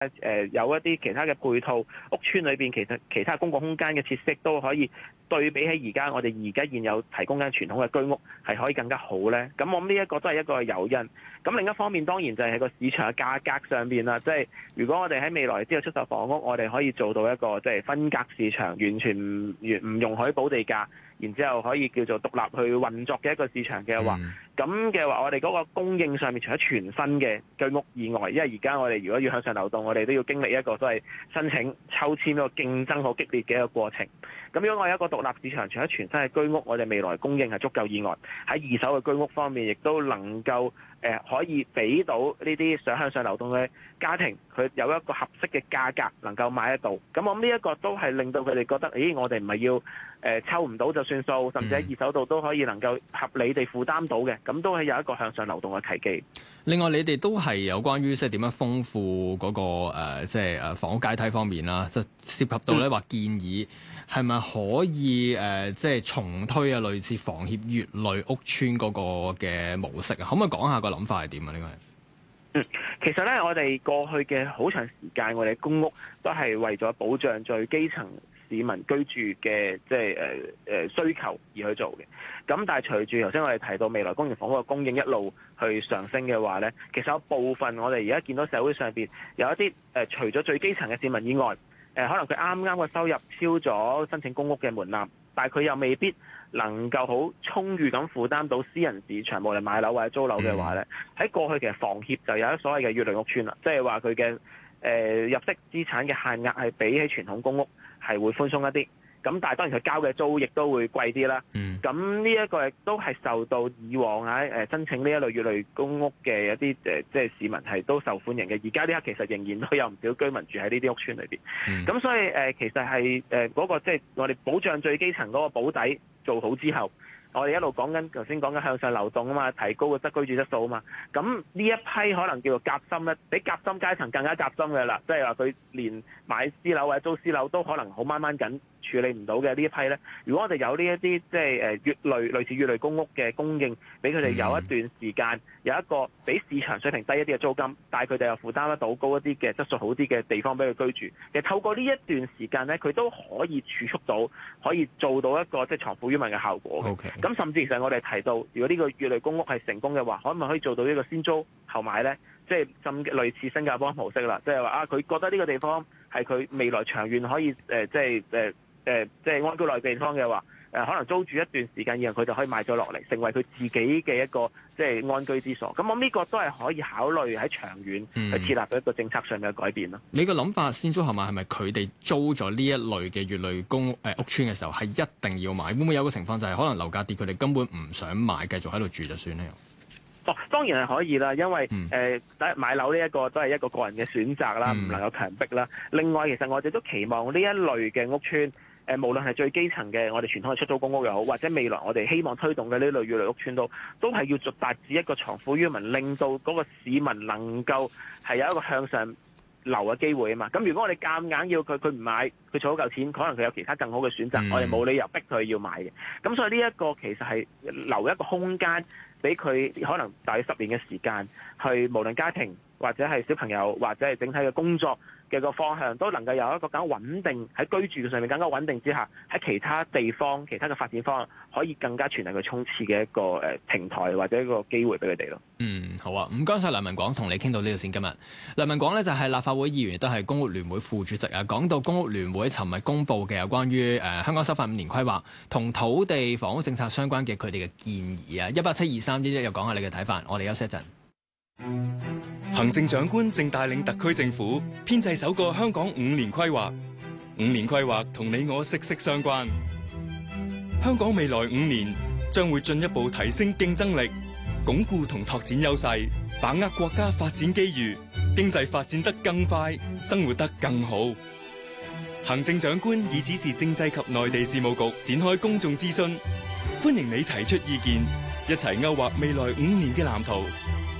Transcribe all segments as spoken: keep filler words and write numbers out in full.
誒有一啲其他嘅配套，屋邨裏邊其實其他公共空間嘅設施都可以對比起而家我哋而家現有提供緊傳統嘅居屋係可以更加好咧。咁我諗呢一個都係一個誘因。咁另一方面當然就係喺個市場嘅價格上邊啦，即係如果我哋喺未來之後出售房屋，我哋可以做到一個即係分隔市場，完全唔唔容許補地價，然之後可以叫做獨立去運作嘅一個市場嘅話，咁嘅話我哋嗰個供應上面除咗全新嘅居屋以外，因為而家我哋如果要向上流動，我哋都要經歷一個所謂申請抽籤一個競爭好激烈嘅一個過程。咁如果我有一個獨立市場，除咗全新嘅居屋，我哋未來供應係足夠以外，喺二手嘅居屋方面，亦都能夠誒、呃、可以俾到呢啲想向上流動嘅家庭，佢有一個合適嘅價格能夠買得到。咁我諗呢一個都係令到佢哋覺得，咦，我哋唔係要誒、呃、抽唔到就算數，甚至喺二手度都可以能夠合理地負擔到嘅，咁都係有一個向上流動嘅契機。 另外，你哋都係有關於即係點樣豐富嗰、那個、呃、即係誒房屋階梯方面啦，即係涉及到咧話建議係咪可以誒、呃、即係重推啊類似房協乙類屋邨嗰個嘅模式啊？可唔可以講下個諗法係點啊？呢個係嗯，其實咧，我哋過去嘅好長時間，我哋公屋都係為咗保障最基層市民居住嘅即係誒誒需求而去做嘅。咁但係隨住頭先我哋提到未來公營房屋嘅供應一路去上升嘅話咧，其實有部分我哋而家見到社會上邊有一啲誒、呃，除咗最基層嘅市民以外，誒、呃、可能佢啱啱個收入超咗申請公屋嘅門檻，但係佢又未必能夠好充裕咁負擔到私人市場無論買樓或者租樓嘅話咧，喺過去其實房協就有一所謂嘅乙類屋邨啦，即係話佢嘅誒入息資產嘅限額係比起傳統公屋係會寬鬆一啲。咁但係當然佢交嘅租亦都會貴啲啦。咁呢一個亦都係受到以往喺誒申請呢一類乙類公屋嘅一啲誒即係市民係都受歡迎嘅。而家呢刻其實仍然都有唔少居民住喺呢啲屋邨裏邊。咁、嗯、所以誒、呃、其實係誒嗰個即係、就是、我哋保障最基層嗰個保底做好之後，我哋一路講緊頭先講緊向上流動啊嘛，提高個質居住質素啊嘛。咁呢一批可能叫做夾心咧，比夾心階層更加夾心嘅啦，即係話佢連買私樓或者租私樓都可能好掹掹緊處理唔到嘅呢一批咧。如果我哋有呢一啲即係誒乙類類似乙類公屋嘅供應，俾佢哋有一段時間有一個比市場水平低一啲嘅租金，但係佢哋又負擔得到高一啲嘅質素好啲嘅地方俾佢居住。其實透過呢一段時間咧，佢都可以儲蓄到，可以做到一個即係藏富於民嘅效果嘅。 Okay. 咁甚至其實我哋提到，如果呢個乙類公屋係成功嘅話，可唔可以做到呢個先租後買咧？即係甚至類似新加坡模式啦，即係話啊，佢覺得呢個地方係佢未來長遠可以誒、呃，即係誒誒，即係安居樂業嘅地方嘅話，誒、呃、可能租住一段時間，然後佢就可以買咗落嚟，成為佢自己嘅一個即係安居之所。咁我呢個都係可以考慮喺長遠去設立一個政策上面嘅改變咯、嗯。你個諗法先租後買係咪佢哋租咗呢一類嘅乙類公誒、呃、屋邨嘅時候係一定要買？會唔會有個情況就係可能樓價跌，佢哋根本唔想買，繼續喺度住就算咧？ 哦，當然係可以啦，因為誒、 嗯呃、買樓呢一個都係一個個人嘅選擇啦，唔、嗯、能夠強迫啦。另外，其實我哋都期望呢一類嘅屋邨，誒、呃、無論係最基層嘅我哋傳統嘅出租公屋又好，或者未來我哋希望推動嘅呢類乙類屋邨都，都係要做達至一個藏富於民，令到嗰個市民能夠係有一個向上流嘅機會啊嘛。咁如果我哋夾硬要佢，佢唔買，佢儲咗嚿錢，可能佢有其他更好嘅選擇，嗯、我哋冇理由逼佢要買嘅。咁所以呢一個其實係留一個空間，俾佢可能大約十年嘅時間，去無論家庭或者係小朋友或者係整體嘅工作嘅個方向，都能夠有一個更加穩定喺居住上面更加穩定之下，喺其他地方、其他嘅發展方向可以更加全力去衝刺嘅一個誒平台或者一個機會俾佢哋咯。 嗯，好啊，唔該晒梁文廣，同你傾到呢度先。今日梁文廣呢就係立法會議員，都係公屋聯會副主席啊。講到公屋聯會尋日公布嘅有關於誒、呃、香港修法五年規劃同土地房屋政策相關嘅佢哋嘅建議啊，一八七二三一一又講下你嘅睇法。我哋休息一陣。 行政長官正帶領特區政府編製首個香港五年規劃，五年規劃同你我息息相關。香港未來五年將會進一步提升競爭力，鞏固同拓展優勢，把握國家發展機遇，經濟發展得更快，生活得更好。行政長官已指示政制及內地事務局展開公眾諮詢，歡迎你提出意見，一齊勾畫未來五年嘅藍圖。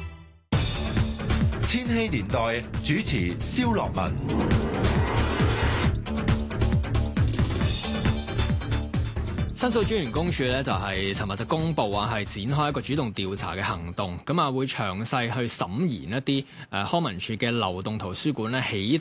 千禧年代主持蕭樂文。 申訴專員公署咧就係尋日就公布啊，係展開一個主動調查嘅行動，咁啊會詳細去審研一啲誒康文署嘅流動圖書館咧起